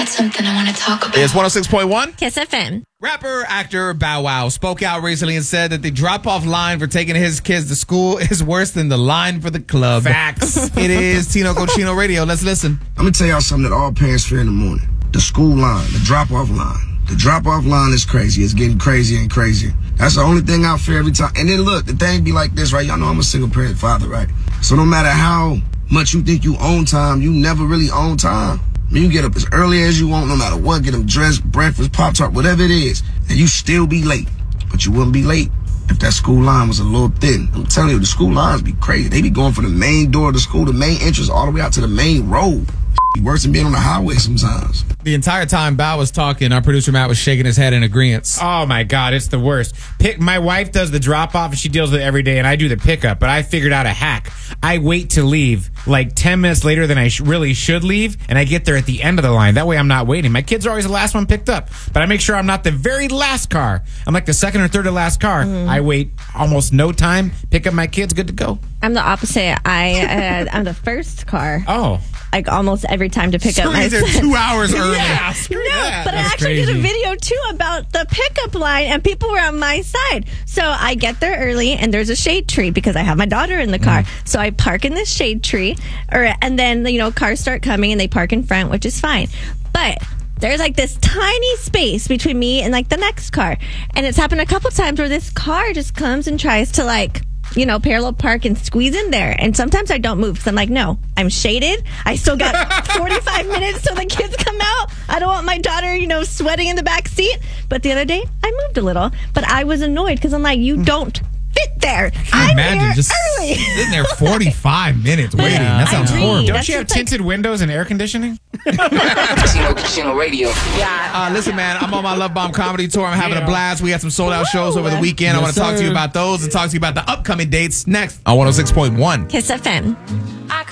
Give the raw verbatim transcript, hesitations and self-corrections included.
something I want to talk about. It's one oh six point one. Kiss F M. Rapper, actor Bow Wow spoke out recently and said that the drop-off line for taking his kids to school is worse than the line for the club. Facts. It is Tino Cochino Radio. Let's listen. I'm going to tell y'all something that all parents fear in the morning. The school line, the drop-off line. The drop-off line is crazy. It's getting crazier and crazier. That's the only thing I fear every time. And then look, the thing be like this, right? Y'all know I'm a single-parent father, right? So no matter how much you think you own time, you never really own time. I mean, you get up as early as you want, no matter what, get them dressed, breakfast, Pop-Tart, whatever it is, and you still be late. But you wouldn't be late if that school line was a little thin. I'm telling you, the school lines be crazy. They be going from the main door of the school, the main entrance, all the way out to the main road. Be worse than being on the highway sometimes. The entire time Bow was talking, our producer Matt was shaking his head in agreement. Oh my God, it's the worst. Pick, my wife does the drop off and she deals with it every day, and I do the pickup. But I figured out a hack. I wait to leave like ten minutes later than I sh- really should leave, and I get there at the end of the line. That way I'm not waiting. My kids are always the last one picked up, but I make sure I'm not the very last car. I'm like the second or third to last car. Mm. I wait almost no time, pick up my kids, good to go. I'm the opposite. I uh, I'm the first car. Oh. Like almost every time to pick so up my son. son. two hours early. Yeah, Screw no, that. but That's I actually crazy. did a video too about the pickup line, and people were on my side. So I get there early, and there's a shade tree because I have my daughter in the car. Mm. So I park in this shade tree, or and then you know cars start coming, and they park in front, which is fine. But there's like this tiny space between me and like the next car, and it's happened a couple times where this car just comes and tries to like. you know, parallel park and squeeze in there. And sometimes I don't move because I'm like, no, I'm shaded. I still got forty-five minutes till the kids come out. I don't want my daughter, you know, sweating in the back seat. But the other day, I moved a little. But I was annoyed because I'm like, you don't fit there. I'm imagine here just early. sitting there forty-five minutes waiting. Yeah. That sounds I horrible. agree. Don't That's you have just like- tinted windows and air conditioning? Casino, Casino Radio. Uh, listen, man, I'm on my Love Bomb comedy tour. I'm having Yeah. a blast. We had some sold out shows over the weekend. I Yes, want to talk to you sir. about those and talk to you about the upcoming dates next on one oh six point one. Kiss F M.